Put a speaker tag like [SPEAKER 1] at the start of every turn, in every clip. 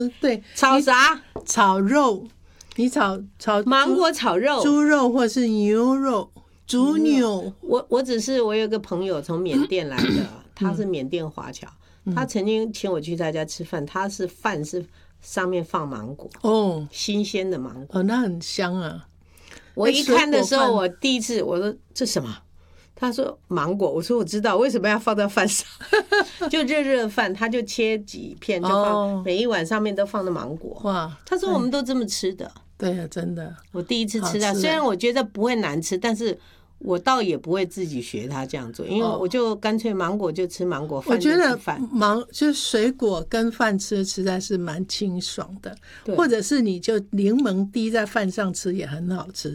[SPEAKER 1] 对，
[SPEAKER 2] 炒啥？
[SPEAKER 1] 炒肉，你炒
[SPEAKER 2] 芒果炒肉、
[SPEAKER 1] 猪肉或是牛肉、猪牛。
[SPEAKER 2] 我有个朋友从缅甸来的，他是缅甸华侨，他曾经请我去他家吃饭，他是饭是上面放芒果
[SPEAKER 1] 哦，
[SPEAKER 2] 新鲜的芒果
[SPEAKER 1] 那很香啊。
[SPEAKER 2] 我一看的时候，我第一次我说这什么？他说芒果，我说我知道，为什么要放在饭上？就热热饭，他就切几片，就放每一碗上面都放的芒果。哇！他说我们都这么吃的。
[SPEAKER 1] 对啊，真的。
[SPEAKER 2] 我第一次吃到，虽然我觉得不会难吃，但是我倒也不会自己学他这样做，因为我就干脆芒果就吃芒果，饭就吃饭。
[SPEAKER 1] 我觉得就是水果跟饭吃实在是蛮清爽的，或者是你就柠檬滴在饭上吃也很好吃。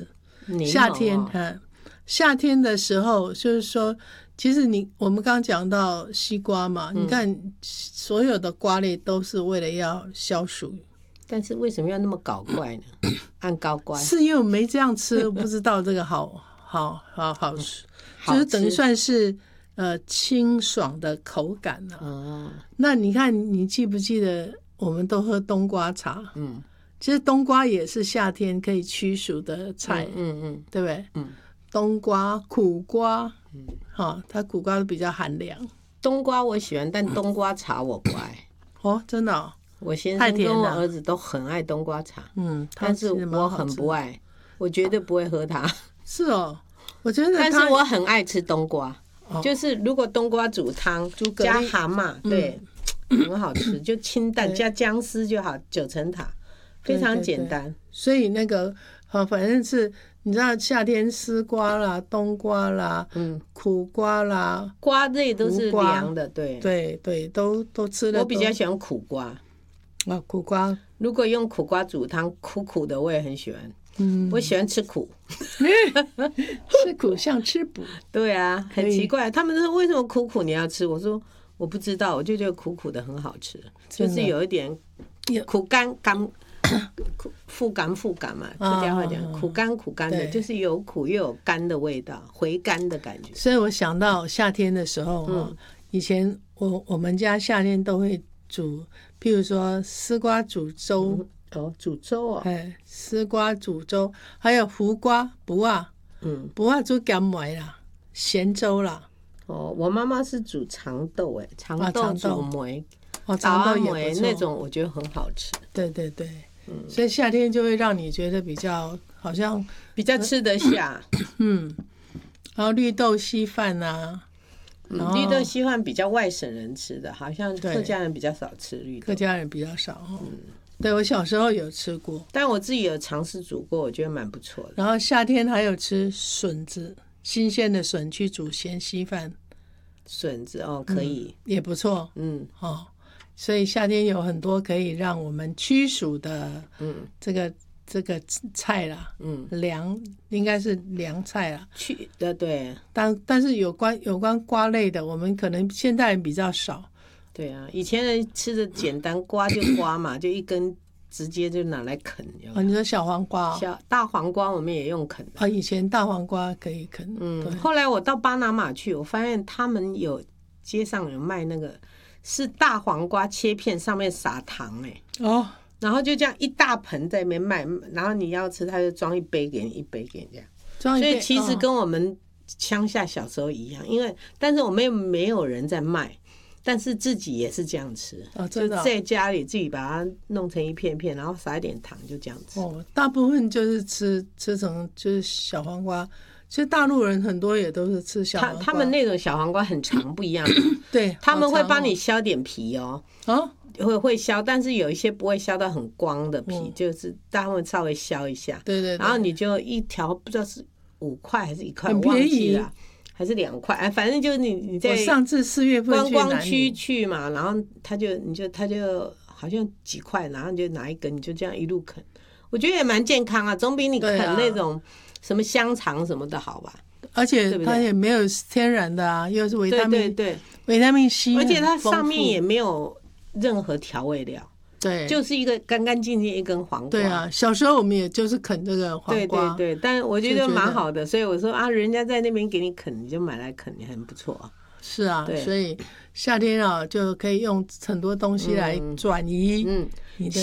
[SPEAKER 1] 夏天的时候，就是说，其实我们刚刚讲到西瓜嘛，你看所有的瓜类都是为了要消暑，
[SPEAKER 2] 但是为什么要那么搞怪呢？按高乖
[SPEAKER 1] 是因为我没这样吃，不知道这个好吃，就是等于算是清爽的口感啊。那你看，你记不记得我们都喝冬瓜茶？其实冬瓜也是夏天可以驱暑的菜，对不对？冬瓜、苦瓜，它苦瓜都比较寒凉。
[SPEAKER 2] 冬瓜我喜欢，但冬瓜茶我不爱。
[SPEAKER 1] 真的哦。
[SPEAKER 2] 我先生跟我儿子都很爱冬瓜茶，但是我很不爱，我绝对不会喝它。
[SPEAKER 1] 是哦，我觉得。
[SPEAKER 2] 但是我很爱吃冬瓜，就是如果冬瓜煮汤加蛤蟆，对，很好吃，就清淡加姜丝就好，9层塔，非常简单。
[SPEAKER 1] 所以那个反正是你知道夏天丝瓜啦、冬瓜啦、苦瓜啦，
[SPEAKER 2] 瓜类都是凉的，对
[SPEAKER 1] 对对，都吃了。
[SPEAKER 2] 我比较喜欢苦瓜。
[SPEAKER 1] 苦瓜，
[SPEAKER 2] 如果用苦瓜煮汤，苦苦的我也很喜欢。我喜欢吃苦，
[SPEAKER 1] 吃苦像吃补。
[SPEAKER 2] 对啊，很奇怪，他们说为什么苦苦你要吃？我说我不知道，我就觉得苦苦的很好吃，就是有一点苦甘复甘嘛，客家话讲苦甘的，就是有苦又有甘的味道，回甘的感觉。
[SPEAKER 1] 所以我想到夏天的时候，以前我们家夏天都会煮，譬如说丝瓜煮粥。
[SPEAKER 2] 煮粥哦，
[SPEAKER 1] 丝瓜煮粥，还有胡瓜卜啊煮咸糜啦，咸粥啦。
[SPEAKER 2] 我妈妈是煮长豆，长豆煮糜，
[SPEAKER 1] 长豆也不错，
[SPEAKER 2] 那种我觉得很好吃。
[SPEAKER 1] 对对对，所以夏天就会让你觉得比较好像
[SPEAKER 2] 比较吃得下。
[SPEAKER 1] 然后绿豆稀饭啊。
[SPEAKER 2] 绿豆稀饭比较外省人吃的，好像客家人比较少吃绿豆。
[SPEAKER 1] 客家人比较少对，我小时候有吃过，
[SPEAKER 2] 但我自己有尝试煮过，我觉得蛮不错的。
[SPEAKER 1] 然后夏天还有吃笋子，新鲜的笋去煮咸稀饭，
[SPEAKER 2] 笋子可以，
[SPEAKER 1] 也不错。所以夏天有很多可以让我们驱暑的，这个菜啦，应该是凉菜啦。
[SPEAKER 2] 对，
[SPEAKER 1] 但是有关瓜类的，我们可能现代人比较少。
[SPEAKER 2] 对啊，以前人吃的简单，刮就刮嘛，就一根直接就拿来啃。
[SPEAKER 1] 你说小黄瓜
[SPEAKER 2] 大黄瓜我们也用啃的。
[SPEAKER 1] 以前大黄瓜可以啃。
[SPEAKER 2] 后来我到巴拿马去，我发现他们街上有卖那个是大黄瓜切片，上面撒糖然后就这样一大盆在那边卖，然后你要吃他就装一杯给你，一杯给你这样。所以其实跟我们乡下小时候一样，但是我们没有人在卖。但是自己也是这样吃，就在家里自己把它弄成一片片，然后撒一点糖，就这样吃。
[SPEAKER 1] 大部分就是吃成就是小黄瓜。其实大陆人很多也都是吃小黄瓜。
[SPEAKER 2] 他们那种小黄瓜很长，不一样。
[SPEAKER 1] 对，
[SPEAKER 2] 他们会帮你削点皮会削，但是有一些不会削到很光的皮，就是他们稍微削一下。
[SPEAKER 1] 对对。
[SPEAKER 2] 然后你就一条不知道是5块还是1块，
[SPEAKER 1] 很便宜
[SPEAKER 2] 了。还是2块，反正就是你在
[SPEAKER 1] 我上次4月份
[SPEAKER 2] 观光区去嘛，然后他就好像几块，然后你就拿一根，你就这样一路啃，我觉得也蛮健康啊，总比你啃那种什么香肠什么的好吧。
[SPEAKER 1] 而且它也没有天然的啊，又是维他命，
[SPEAKER 2] 对
[SPEAKER 1] 维他命 C，
[SPEAKER 2] 而且它上面也没有任何调味料。
[SPEAKER 1] 对，
[SPEAKER 2] 就是一个干干净净一根黄瓜。
[SPEAKER 1] 对啊，小时候我们也就是啃这个黄瓜。
[SPEAKER 2] 对，但我觉得蛮好的，所以我说人家在那边给你啃，你就买来啃，也很不错。
[SPEAKER 1] 是啊，所以夏天就可以用很多东西来转移你的